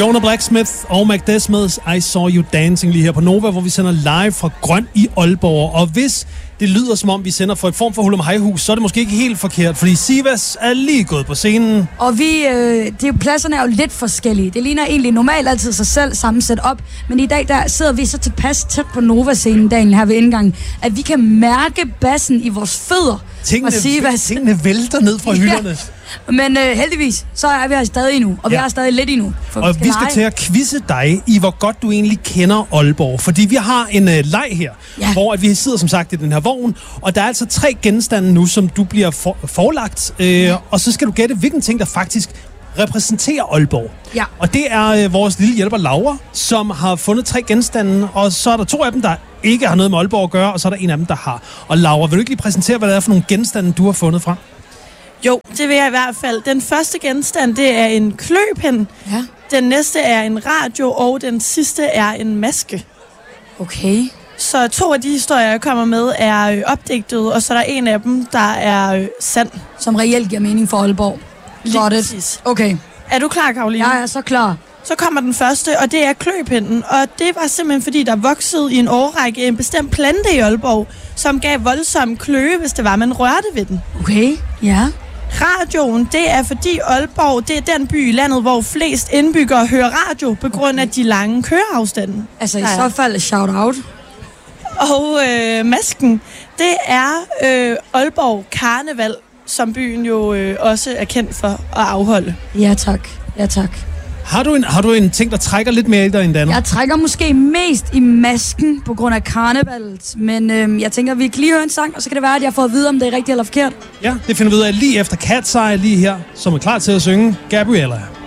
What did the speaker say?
Jonah Blacksmith og Mac Desmond's I Saw You Dancing lige her på Nova, hvor vi sender live fra Grøn i Aalborg. Og hvis det lyder som om vi sender for et form for hul-om-hej-hus, så er det måske ikke helt forkert, fordi Sivas er lige gået på scenen. Og pladserne er jo lidt forskellige. Det ligner egentlig normalt altid sig selv sammensat op, men i dag der sidder vi så tilpas tæt på Nova-scenen dagen her ved indgangen, at vi kan mærke bassen i vores fødder. Tingene vælter ned fra hylderne. Ja. Men heldigvis, så er vi her stadig nu, og vi er stadig lidt endnu. Og vi skal til at quizze dig i, hvor godt du egentlig kender Aalborg. Fordi vi har en leg her, hvor at vi sidder som sagt i den her vogn, og der er altså 3 genstande nu, som du bliver forelagt. Og så skal du gætte, hvilken ting, der faktisk repræsenterer Aalborg. Ja. Og det er vores lille hjælper Laura, som har fundet 3 genstande, og så er der 2 af dem, der ikke har noget med Aalborg at gøre, og så er der en af dem, der har. Og Laura, vil du ikke lige præsentere, hvad det er for nogle genstande, du har fundet frem? Jo, det vil jeg i hvert fald. Den første genstand, det er en kløpind. Ja. Den næste er en radio, og den sidste er en maske. Okay. Så 2 af de historier, jeg kommer med, er opdigtet, og så er der en af dem, der er sand. Som reelt giver mening for Aalborg. Lige præcis. Okay. Er du klar, Karoline? Jeg er så klar. Så kommer den første, og det er kløpinden. Og det var simpelthen fordi, der voksede i en årrække en bestemt plante i Aalborg, som gav voldsom kløe, hvis det var, man rørte ved den. Okay, ja. Radioen, det er fordi Aalborg, det er den by i landet, hvor flest indbyggere hører radio på grund af de lange køreafstande. Altså i så fald shout out. Og masken, det er Aalborg Karneval, som byen jo også er kendt for at afholde. Ja tak, ja tak. Har du en ting, der trækker lidt mere i dig end andet? Jeg trækker måske mest i masken på grund af karnevalet, men jeg tænker, at vi kan lige høre en sang, og så kan det være, at jeg får at vide, om det er rigtigt eller forkert. Ja, det finder vi ud af lige efter Cat's Eye lige her, som er klar til at synge Gabriella.